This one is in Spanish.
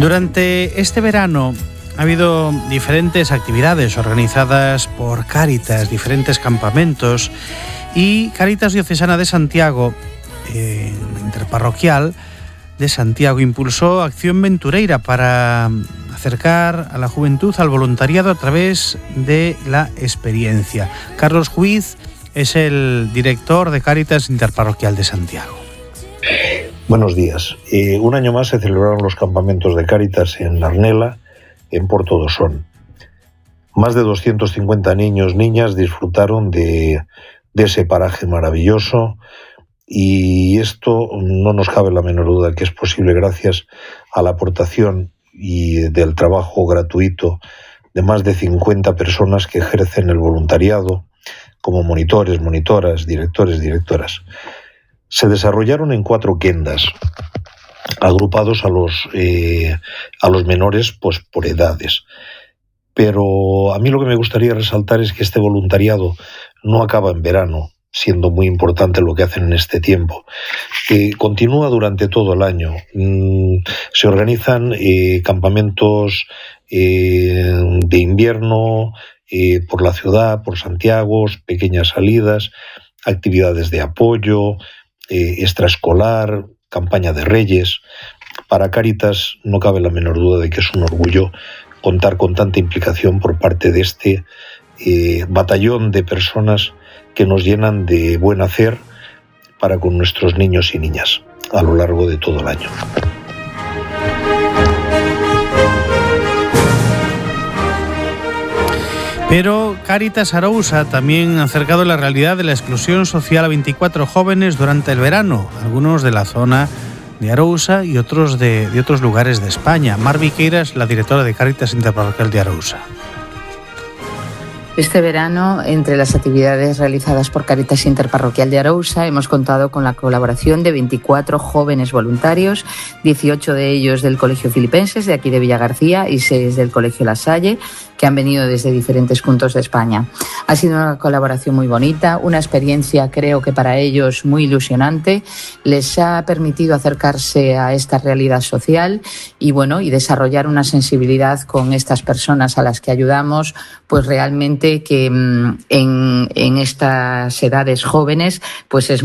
Durante este verano ha habido diferentes actividades organizadas por Cáritas, diferentes campamentos, y Cáritas Diocesana de Santiago, interparroquial de Santiago, impulsó Acción Ventureira para acercar a la juventud al voluntariado a través de la experiencia. Carlos Juiz es el director de Cáritas Interparroquial de Santiago. Buenos días. Un año más se celebraron los campamentos de Cáritas en Arnela, en Porto do Son. Más de 250 niños, niñas disfrutaron de ese paraje maravilloso, y esto no nos cabe la menor duda que es posible gracias a la aportación y del trabajo gratuito de más de 50 personas que ejercen el voluntariado como monitores, monitoras, directores, directoras. Se desarrollaron en 4 kendas, agrupados a los menores pues por edades. Pero a mí lo que me gustaría resaltar es que este voluntariado no acaba en verano, siendo muy importante lo que hacen en este tiempo. Continúa durante todo el año. Se organizan campamentos de invierno por la ciudad, por Santiago, pequeñas salidas, actividades de apoyo, extraescolar, campaña de Reyes. Para Cáritas no cabe la menor duda de que es un orgullo contar con tanta implicación por parte de este batallón de personas que nos llenan de buen hacer para con nuestros niños y niñas a lo largo de todo el año. Pero Cáritas Arousa también ha acercado la realidad de la exclusión social a 24 jóvenes durante el verano, algunos de la zona de Arousa y otros de otros lugares de España. Mar Viqueiras, la directora de Cáritas Interparroquial de Arousa. Este verano, entre las actividades realizadas por Cáritas Interparroquial de Arousa, hemos contado con la colaboración de 24 jóvenes voluntarios, 18 de ellos del Colegio Filipenses, de aquí de Villagarcía, y 6 del Colegio La Salle, que han venido desde diferentes puntos de España. Ha sido una colaboración muy bonita, una experiencia creo que para ellos muy ilusionante. Les ha permitido acercarse a esta realidad social y desarrollar una sensibilidad con estas personas a las que ayudamos, pues realmente que en estas edades jóvenes pues es